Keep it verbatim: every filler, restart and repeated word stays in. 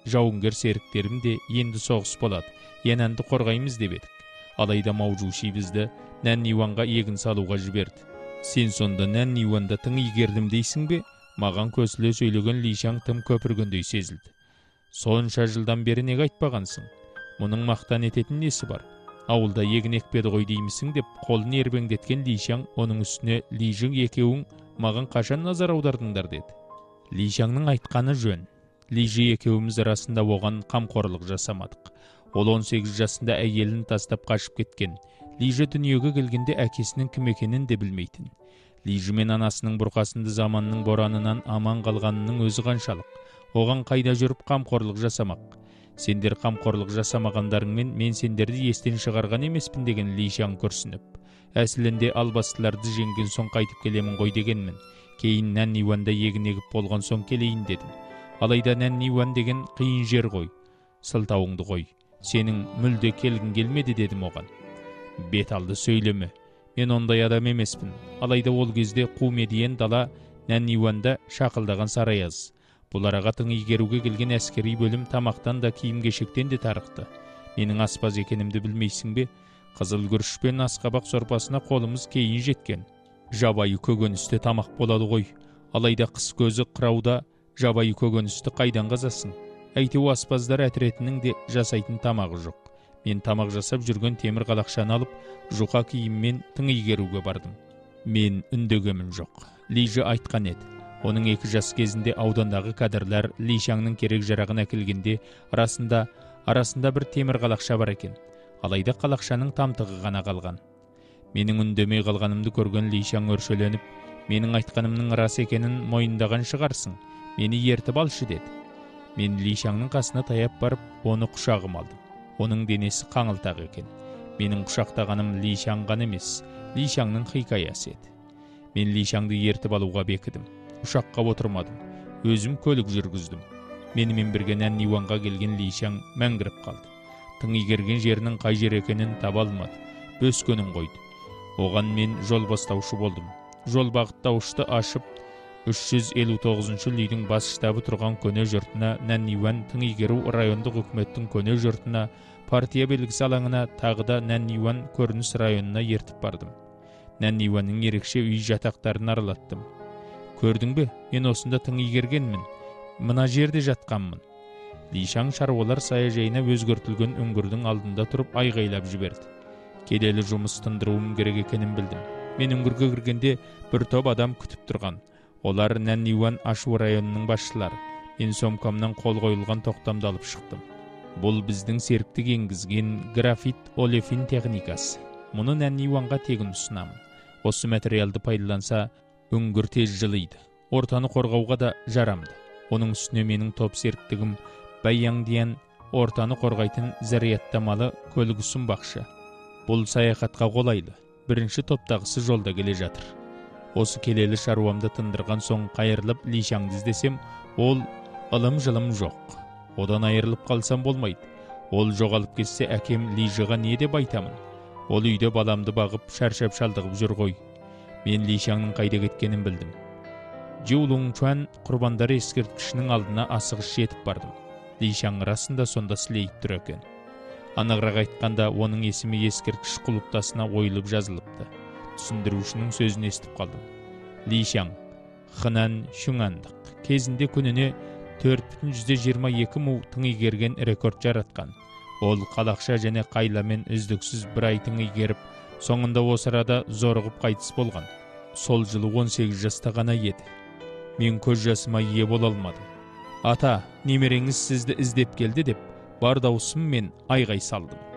жауынгер серіктерім де енді соғыс болады, Янанды қорғаймыз деп едік. Алайда Маужуши бізді Нанниванға егін салуға жіберді. Сен сонда Нанниванда тың игердім дейсің бе? Маған көсіле сөйлеген Лишаң тым көпіргендей сезілді. Сонша жылдан бері неге айтпағансың? Мұның мақтан ететін несі бар? Ауылда егін екпеді ғой деймісің деп қолын ербеңдеткен Лишаң оның үстіне Лижің екеуің маған қашан назар аудардыңдар деді. Лишаңның айтқаны жөн. Лижі екеуіміз арасында оған қамқорлық жасамадық. Ол он сегіз жасында әйелін тастап қашып кеткен. Лижі дүниеге келгенде әкесінің кім екенін де білмейтін. Лижі мен анасының бұрқасынды заманның боранынан аман қалғанының өзі қаншалық. Оған қайда жүріп қамқорлық жасамақ. Сендер қамқорлық жасамағандарыңмен мен сендерді естен шығарған емеспін деген Лишаң күрсініп. Әсілінде албастыларды жеңген соң қайтып келемін ғой дегенмін. Кейін Нанниванда егін егіп болған соң келейін дедім. Алайда Нанниван деген қиын жер ғой. Сылтауыңды қой. Сенің мүлде келгін келмеді дедім оған. Бет алды сөйлеме. Мен ондай адам емеспін. Алайда ол кезде қу медиен дала Нанниванда шақылдаған сараяз. Бұл араға тың игеруге келген әскери бөлім тамақтан да киім-кешектен де тарықты. Менің аспаз екенімді білмейсің бе? Қызыл күріш пен асқабақ сорпасына қолымыз кейін жеткен. Жабайы көкөністе тамақ болады ғой. Алайда қыс көзі қырауда жабайы көкөністі қайдан қазасың? Әйтеу аспаздар әтіретінің де жасайтын тамағы жоқ. Мен тамақ жасап жүрген темір қалақшаны алып, жұқа киіммен тың игеруге бардым. Мен үндегемін жоқ. Лижі айтқан еді. Оның екі жас кезінде аудандағы кадрлар Лишаңның керек жарағын әкелгенде арасында арасында бір темір қалақша бар екен. Алайда қалақшаның тамтығы ғана қалған. Менің үндемей қалғанымды көрген Лишаң өршеленіп, менің айтқанымның рас екенін мойындаған шығарсың. Мені ертіп алшы деді. Мен Лишаңның қасына таяп барып, оны құшағым алдым. Оның денесі қаңылтақ екен. Менің құшақтағаным Лишаң ғана емес, Лишаңның хикаясы еді. Мен Лишаңды ертіп алуға бекідім. Ұшаққа отырмадым. Өзім көлік жүргіздім. Менімен бірге Нанниванға келген Лишаң мәңгіріп қалды. Тың игерген жерінің қай жер екенін таба алмады. Бөскенін қойды. Оған мен жол бастаушы болдым. Жол бағыттаушты ашып, үш жүз елу тоғызыншы үйдің бас штабы тұрған көне жұртына, Нанниван тың игеру райондық үкіметтің көне жұртына, партия белгісі алаңына, тағы да Нанниван көрініс районына ертіп бардым. Нанниванның ерекше үй жатақтарын аралаттым. Көрдің бе, мен осында тың игергенмін. Мына жерде жатқанмын. Лишаң шаруалар саяжайына өзгертілген үңгірдің алдында тұрып айғайлап жіберді. Келелі жұмыс тындыруым керек екенін білдім. Мен үңгірге кіргенде бір топ адам күтіп тұрған. Олар Нанниван ашу районының басшылары. Мен сомкамнан қол қойылған тоқтамды алып шықтым. Бұл біздің серіктік енгізген графит олефин техникасы. Мұны Нанниванға тегін ұсынамын. Осы материалды пайдаланса, үңгір тез жылиды. Ортаны қорғауға да жарамды. Оның үстіне менің топ серіктігім Баяңдиян ортаны қорғайтын зарядтамалы көлік ұсынбақшы. Бұл саяхатқа қолайлы. Бірінші топтағысы жолда келе жатыр. Осы келелі шаруамды тындырған соң қайырылып Лишаңды іздесем, ол ылым-жылым жоқ. Одан айырылып қалсам болмайды. Ол жоғалып кетсе, әкем Лижіға не деп айтамын? Ол үйде баламды бағып, шаршап шалдығып жүр ғой. Мен Лишаңның қайда кеткенін білдім. Жиулуңчуан құрбандары ескерткішінің алдына асығыс жетіп бардым. Лишаң расында сонда сілейіп тұр екен. Анығырақ айтқанда, оның есімі ескерткіш құлыптасына ойылып жазылыпты. Түсіндірушінің сөзін естіп қалдым. Лишаң, Хынан Шүңандық, кезінде күніне төрт бүтін жүзден жиырма екі му тың игерген рекорд жаратқан. Ол қалақша және қайламен үздіксіз бір ай тың игеріп, соңында осы арада зорығып қайтыс болған. Сол жылы он сегіз жаста ғана еді. Мен көз жасыма ие бола алмадым. Ата, немереңіз сізді іздеп келді деп, бар даусым мен айғай салдым.